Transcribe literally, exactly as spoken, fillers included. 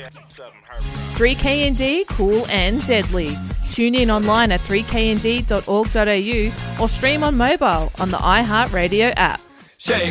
three K N D, cool and deadly. Tune in online at three k n d dot org dot a u or stream on mobile on the iHeartRadio app.